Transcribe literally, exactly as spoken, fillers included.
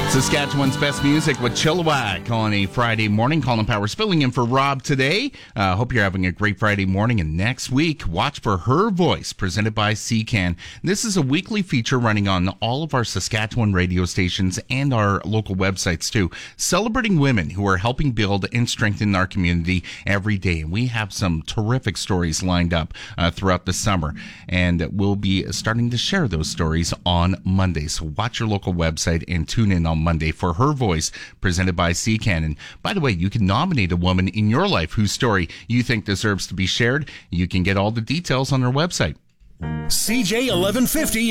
Saskatchewan's best music with Chilliwack on a Friday morning. Colin Powers filling in for Rob today. Uh, hope you're having a great Friday morning. And next week, watch for Her Voice, presented by C CAN. This is a weekly feature running on all of our Saskatchewan radio stations and our local websites too, celebrating women who are helping build and strengthen our community every day. And we have some terrific stories lined up uh, throughout the summer. And we'll be starting to share those stories on Monday. So watch your local website and tune in on Monday for Her Voice, presented by C CAN. And by the way, you can nominate a woman in your life whose story you think deserves to be shared. You can get all the details on their website. C J eleven fifty